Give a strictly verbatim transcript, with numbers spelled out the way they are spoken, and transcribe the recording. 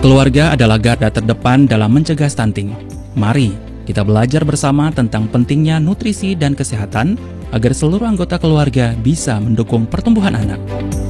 Keluarga adalah garda terdepan dalam mencegah stunting. Mari kita belajar bersama tentang pentingnya nutrisi dan kesehatan agar seluruh anggota keluarga bisa mendukung pertumbuhan anak.